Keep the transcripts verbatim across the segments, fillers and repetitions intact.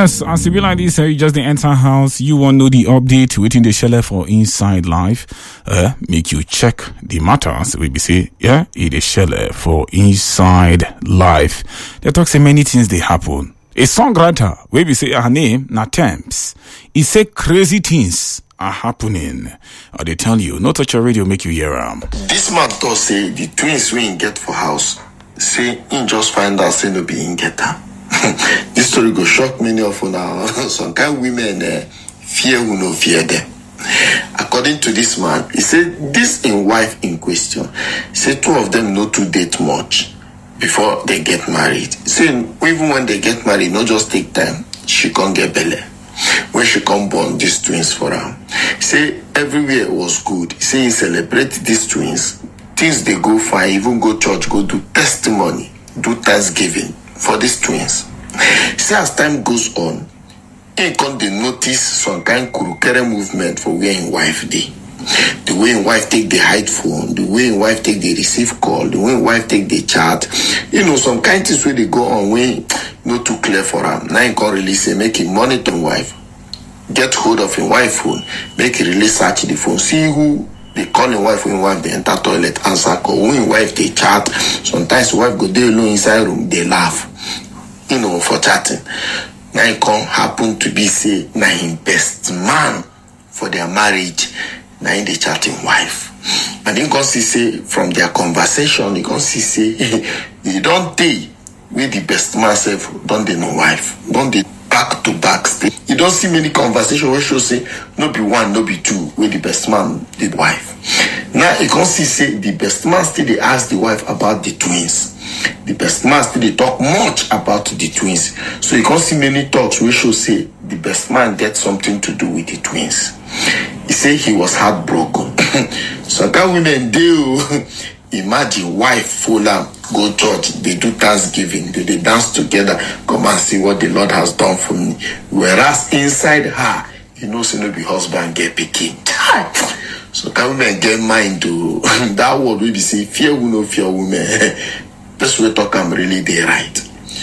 Yes, as it be like this, uh, you just the enter house, you want to know the update within the shell for inside life. Uh, make you check the matters. We be say, yeah, it is shell for inside life. They talk say many things they happen. A songwriter, we be say her name, na Temps. He say crazy things are happening. Or they tell you, no touch your radio, make you hear them. This man thought say the twins we in get for house, say in just find out say no be in get them. This story go shock many of you now. Some kind of women uh, fear who no fear them. According to this man, he said this in wife in question. He said two of them no to date much before they get married. Say even when they get married, not just take time, she can't get belly. When she come born these twins for her. Say everywhere was good. Say he celebrate these twins. Things they go fine, even go church, go do testimony, do thanksgiving for these twins. See as time goes on, he can they notice some kind of kurukere movement for where in wife dey. The way in wife take the hide phone, the way in wife take the receive call, the way in wife take the chat. You know, some kind of things where they go on when not too clear for him. Now he can really say make him monitor wife, get hold of his wife phone, make him really search the phone, see who they call him wife when wife they enter toilet, answer call. When wife they chat, sometimes wife go there alone inside room, they laugh. You know, for chatting. Now it can happen to be say now him best man for their marriage. Now in the chatting wife. And you can see say from their conversation, you can see say you don't take with the best man self, don't they know wife, don't they back to back stay. You don't see many conversations where show say no be one, no be two, with the best man did wife. Now you can see say the best man still they ask the wife about the twins. The best man still they talk much about the twins. So you can see many talks where show say the best man get something to do with the twins. He say he was heartbroken. So that women do imagine wife full am go church, they do thanksgiving, they, they dance together, come and see what the Lord has done for me. Whereas inside her, you know, say no be husband get pikin. So that women get mind to that word we be say fear will no fear women. This way talk am really they right.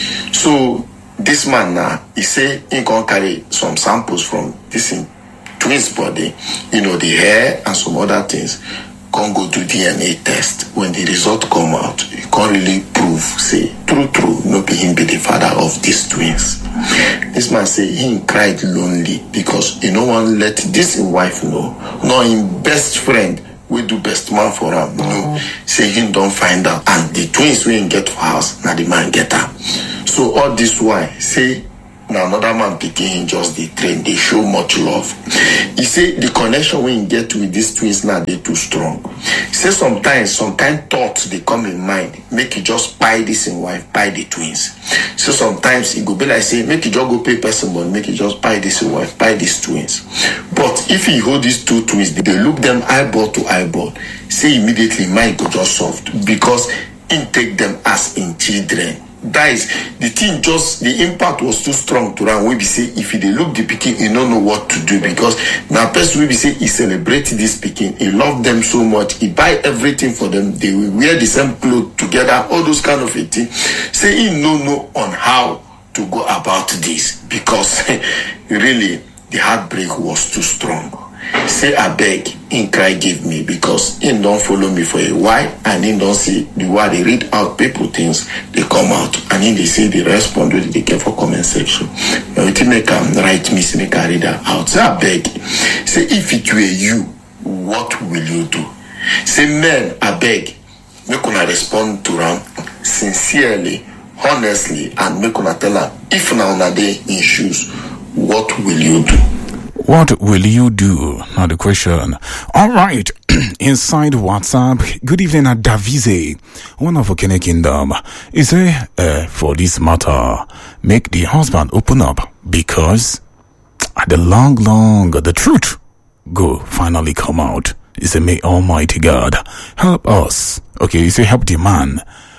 So this man now, he say he can carry some samples from this in twins body, you know, the hair and some other things. Can't go do D N A test. When the result come out, you can't really prove, say, true, true, no be him be the father of these twins. This man say he cried lonely because he no one let this wife know, nor him best friend will do best man for him. No, say he don't find out. And the twins we get for house, now the man get her. So all this why, say, now another man picking just the train, they show much love. He say the connection we get with these twins now they too strong. He say sometimes some kind of thoughts they come in mind, make you just buy this in wife, buy the twins. So sometimes it go be like say, make you just go pay person money, make you just buy this in wife, buy these twins. But if you hold these two twins, they look them eyeball to eyeball, say immediately mind go just soft because he take them as in children. That is the thing, just the impact was too strong to run. We be say if they look the picking, he don't know what to do because now person we be say he celebrate this picking, he love them so much, he buy everything for them, they will wear the same clothes together, all those kind of a thing. Say he no know on how to go about this because really the heartbreak was too strong. Say I beg, in cry give me because he don't follow me for a while and he don't see the way they read out people things, they come out and then they say they respond with they get for comment section. Now it make them write me, say make I read that out. Say I beg, say if it were you, what will you do? Say men, I beg, make una respond to them sincerely, honestly, and make una tell her if now una dey in shoes, what will you do? What will you do? Now the question. All right. Inside WhatsApp. Good evening at Davize. One of Okene Kingdom. He say, uh, for this matter, make the husband open up because at the long, long, the truth go finally come out. He say, may Almighty God help us. Okay. He say, help the man.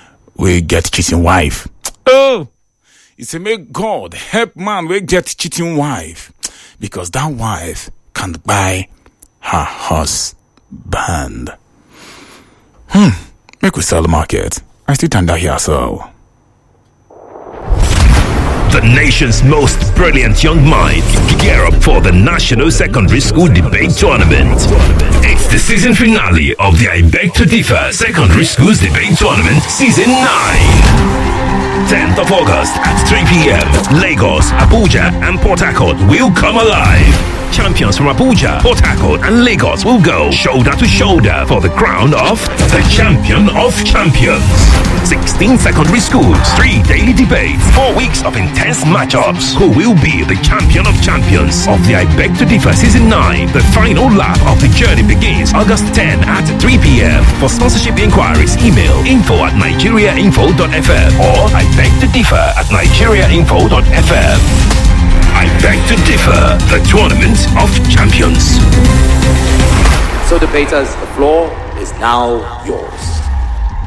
We get cheating wife. Oh, he say, may God help man. We get cheating wife. Because that wife can buy her husband. Hmm. Make we sell the market. I still tender here, so. The nation's most brilliant young minds gear up for the National Secondary School Debate Tournament. It's the season finale of the I Beg to Differ Secondary Schools Debate Tournament Season nine. tenth of August at three p.m. Lagos, Abuja and Port Harcourt will come alive. Champions from Abuja, Port Harcourt and Lagos will go shoulder to shoulder for the crown of the Champion of Champions. sixteen secondary schools, three daily debates, four weeks of intense matchups. Who will be the Champion of Champions of the I Beg to Differ Season nine? The final lap of the journey begins August tenth at three p.m. For sponsorship inquiries, email info at nigeriainfo dot f m or I beg to differ at nigeriainfo dot f m. I Beg to Differ, the Tournament of Champions. So debaters, the floor is now yours.